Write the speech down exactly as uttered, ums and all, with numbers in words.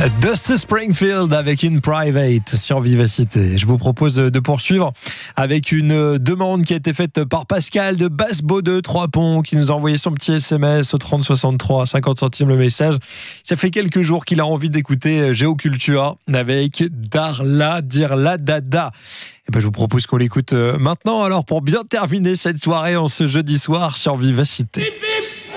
Dusty Springfield avec In Private sur Vivacité. Je vous propose de poursuivre avec une demande qui a été faite par Pascal de Basse-Baudeux, Trois-Ponts, qui nous a envoyé son petit S M S au trente soixante-trois, cinquante centimes le message. Ça fait quelques jours qu'il a envie d'écouter Géocultura avec Darla Dirla Dada. Et ben je vous propose qu'on l'écoute maintenant, alors pour bien terminer cette soirée en ce jeudi soir sur Vivacité. Bip, bip.